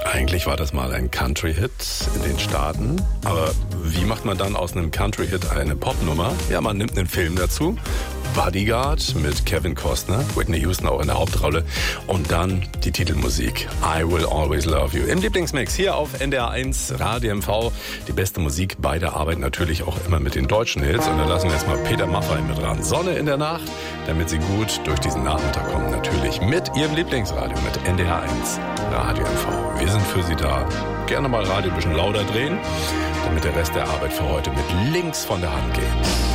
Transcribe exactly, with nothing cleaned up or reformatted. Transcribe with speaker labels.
Speaker 1: Eigentlich war das mal ein Country-Hit in den Staaten. Aber wie macht man dann aus einem Country-Hit eine Popnummer? Ja, man nimmt einen Film dazu. Bodyguard mit Kevin Costner, Whitney Houston auch in der Hauptrolle. Und dann die Titelmusik I Will Always Love You. Im Lieblingsmix hier auf N D R eins Radio M V. Die beste Musik bei der Arbeit, natürlich auch immer mit den deutschen Hits. Und da lassen wir jetzt mal Peter Maffay mit ran. Sonne in der Nacht, damit Sie gut durch diesen Nachmittag kommen. Natürlich mit Ihrem Lieblingsradio, mit N D R eins Radio M V. Wir sind für Sie da. Gerne mal Radio ein bisschen lauter drehen, damit der Rest der Arbeit für heute mit links von der Hand geht.